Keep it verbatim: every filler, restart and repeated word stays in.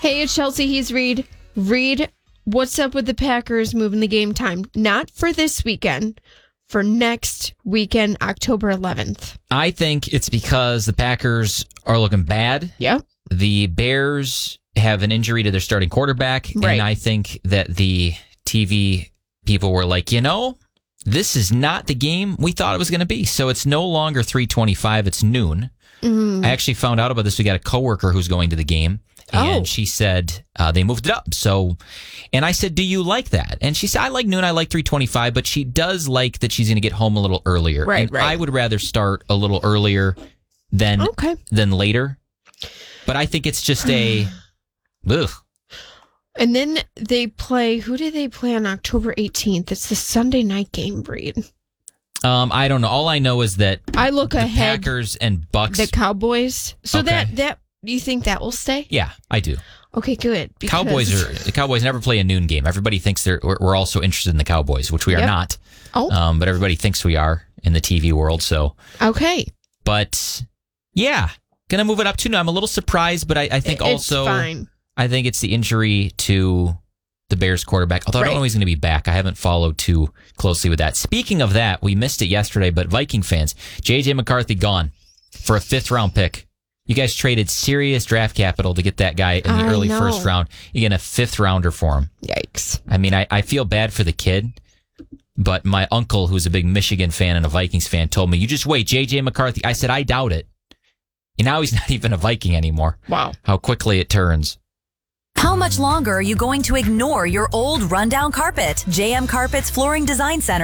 Hey, it's Chelsea. He's Reed. Reed, what's up with the Packers moving the game time? Not for this weekend, for next weekend, October eleventh. I think it's because the Packers are looking bad. Yeah. The Bears have an injury to their starting quarterback. Right. And I think that the T V people were like, you know, this is not the game we thought it was going to be. So it's no longer three twenty-five. It's noon. Mm. I actually found out about this. We got a coworker who's going to the game. And oh. she said uh, they moved it up. So, and I said, do you like that? And she said, I like noon. I like three twenty-five. But she does like that she's going to get home a little earlier. Right, and right. I would rather start a little earlier than, okay. than later. But I think it's just a... ugh. And then they play... Who do they play on October eighteenth? It's the Sunday night game, Reed. Um, I don't know. All I know is that I look the ahead. Packers and Bucks... The Cowboys. So okay. that... that Do you think that will stay? Yeah, I do. Okay, good. Because... Cowboys are the Cowboys never play a noon game. Everybody thinks they're we're, we're also interested in the Cowboys, which we are yep. not. Oh, um, but everybody thinks we are in the T V world. So okay, but yeah, gonna move it up to now. I'm a little surprised, but I, I think it's also fine. I think it's the injury to the Bears quarterback. Although right. I don't know he's going to be back. I haven't followed too closely with that. Speaking of that, we missed it yesterday, but Viking fans, J J McCarthy gone for a fifth round pick. You guys traded serious draft capital to get that guy in the I early know. first round. You get a fifth rounder for him. Yikes. I mean, I, I feel bad for the kid, but my uncle, who's a big Michigan fan and a Vikings fan, told me, you just wait, J J McCarthy. I said, I doubt it. And now he's not even a Viking anymore. Wow. How quickly it turns. How much longer are you going to ignore your old rundown carpet? J M Carpet's Flooring Design Center